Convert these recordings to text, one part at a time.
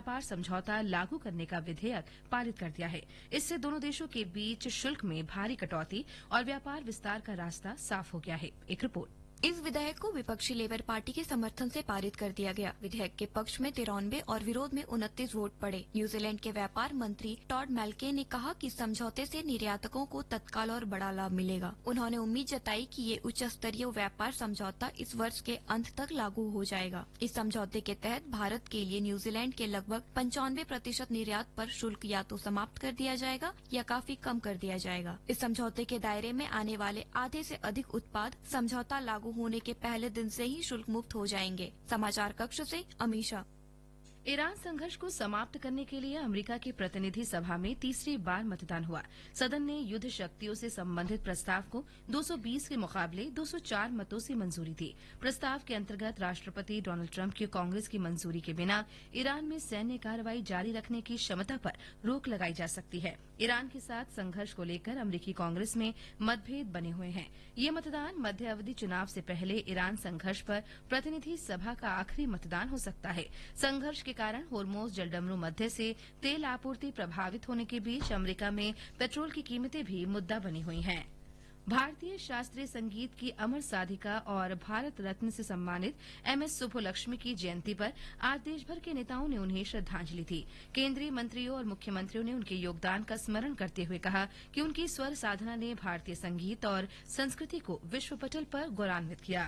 व्यापार समझौता लागू करने का विधेयक पारित कर दिया है। इससे दोनों देशों के बीच शुल्क में भारी कटौती और व्यापार विस्तार का रास्ता साफ हो गया है। एक रिपोर्ट। इस विधेयक को विपक्षी लेबर पार्टी के समर्थन से पारित कर दिया गया। विधेयक के पक्ष में 93 और विरोध में 29 वोट पड़े। न्यूजीलैंड के व्यापार मंत्री टॉड मैल्के ने कहा कि समझौते से निर्यातकों को तत्काल और बड़ा लाभ मिलेगा। उन्होंने उम्मीद जताई कि ये उच्च स्तरीय व्यापार समझौता इस वर्ष के अंत तक लागू हो जाएगा। इस समझौते के तहत भारत के लिए न्यूजीलैंड के लगभग 95% निर्यात पर शुल्क या तो समाप्त कर दिया जाएगा या काफी कम कर दिया जाएगा। इस समझौते के दायरे में आने वाले आधे से अधिक उत्पाद समझौता लागू होने के पहले दिन से ही शुल्क मुक्त हो जाएंगे। समाचार कक्ष से अमीषा। ईरान संघर्ष को समाप्त करने के लिए अमेरिका की प्रतिनिधि सभा में तीसरी बार मतदान हुआ। सदन ने युद्ध शक्तियों से संबंधित प्रस्ताव को 220 के मुकाबले 204 मतों से मंजूरी दी। प्रस्ताव के अंतर्गत राष्ट्रपति डोनाल्ड ट्रंप की कांग्रेस की मंजूरी के बिना ईरान में सैन्य कार्रवाई जारी रखने की क्षमता पर रोक लगाई जा सकती है। ईरान के साथ संघर्ष को लेकर अमेरिकी कांग्रेस में मतभेद बने हुए हैं। ये मतदान मध्य अवधि चुनाव से पहले ईरान संघर्ष पर प्रतिनिधि सभा का आखिरी मतदान हो सकता है। संघर्ष के कारण होर्मुज जलडमरू मध्य से तेल आपूर्ति प्रभावित होने के बीच अमेरिका में पेट्रोल की कीमतें भी मुद्दा बनी हुई हैं। भारतीय शास्त्रीय संगीत की अमर साधिका और भारत रत्न से सम्मानित एमएस सुब्बुलक्ष्मी की जयंती पर आज देश भर के नेताओं ने उन्हें श्रद्धांजलि दी। केंद्रीय मंत्रियों और मुख्यमंत्रियों ने उनके योगदान का स्मरण करते हुए कहा कि उनकी स्वर साधना ने भारतीय संगीत और संस्कृति को विश्व पटल पर गौरवान्वित किया।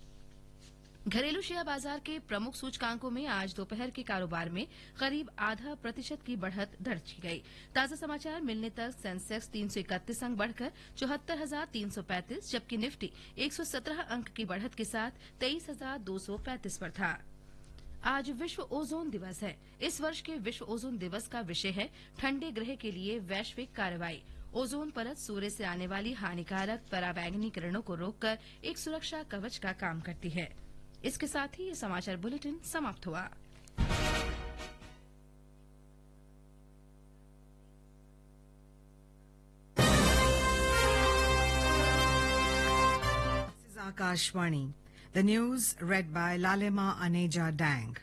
घरेलू शेयर बाजार के प्रमुख सूचकांकों में आज दोपहर के कारोबार में करीब 0.5% की बढ़त दर्ज की गई। ताजा समाचार मिलने तक सेंसेक्स 331 अंक बढ़कर 74,335, जबकि निफ्टी 117 अंक की बढ़त के साथ 23,235 पर था। आज विश्व ओजोन दिवस है। इस वर्ष के विश्व ओजोन दिवस का विषय है ठंडे ग्रह के लिए वैश्विक कार्रवाई। ओजोन परत सूर्य से आने वाली हानिकारक पराबैंगनी किरणों को रोककर एक सुरक्षा कवच का काम करती है। इसके साथ ही ये समाचार बुलेटिन समाप्त हुआ। This is Akashvani. The news read by Lalema Aneja Dang.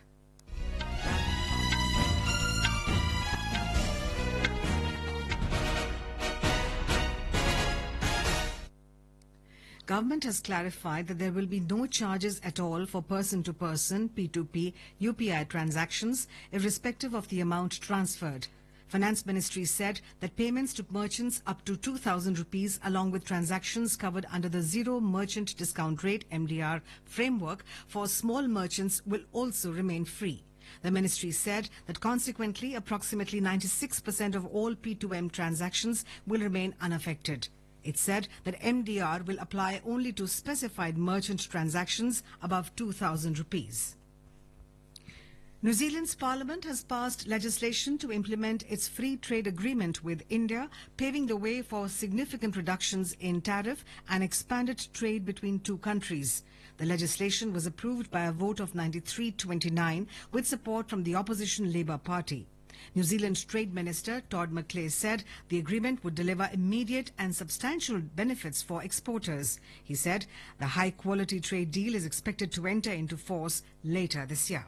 Government has clarified that there will be no charges at all for person-to-person, P2P, UPI transactions, irrespective of the amount transferred. Finance Ministry said that payments to merchants up to 2,000 rupees along with transactions covered under the Zero Merchant Discount Rate MDR framework for small merchants will also remain free. The ministry said that consequently approximately 96% of all P2M transactions will remain unaffected. It said that MDR will apply only to specified merchant transactions above 2,000 rupees. New Zealand's parliament has passed legislation to implement its free trade agreement with India, paving the way for significant reductions in tariff and expanded trade between two countries. The legislation was approved by a vote of 93-29 with support from the opposition Labour Party. New Zealand's Trade Minister Todd McClay said the agreement would deliver immediate and substantial benefits for exporters. He said the high-quality trade deal is expected to enter into force later this year.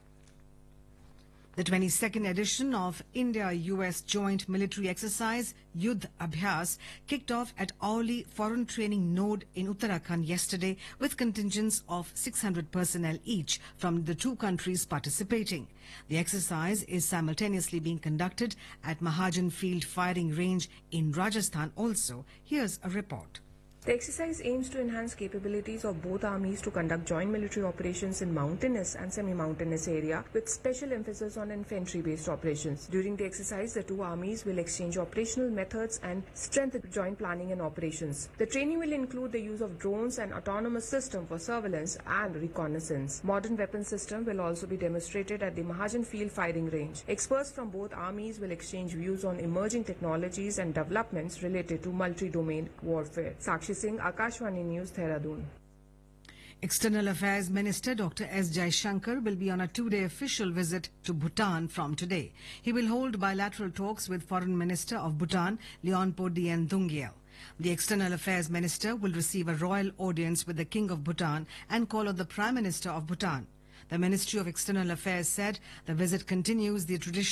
The 22nd edition of India-US Joint Military Exercise Yudh Abhyas kicked off at Auli Foreign Training Node in Uttarakhand yesterday with contingents of 600 personnel each from the two countries participating. The exercise is simultaneously being conducted at Mahajan Field Firing Range in Rajasthan also. Here's a report. The exercise aims to enhance capabilities of both armies to conduct joint military operations in mountainous and semi-mountainous area with special emphasis on infantry-based operations. During the exercise, the two armies will exchange operational methods and strengthen joint planning and operations. The training will include the use of drones and autonomous system for surveillance and reconnaissance. Modern weapon system will also be demonstrated at the Mahajan Field Firing Range. Experts from both armies will exchange views on emerging technologies and developments related to multi-domain warfare. Sakshi Singh, Akashvani News, Dehradun. External Affairs Minister Dr. S. Jaishankar will be on a two-day official visit to Bhutan from today. He will hold bilateral talks with Foreign Minister of Bhutan, Leonpo Dien Dungyel. The External Affairs Minister will receive a royal audience with the King of Bhutan and call on the Prime Minister of Bhutan. The Ministry of External Affairs said the visit continues the tradition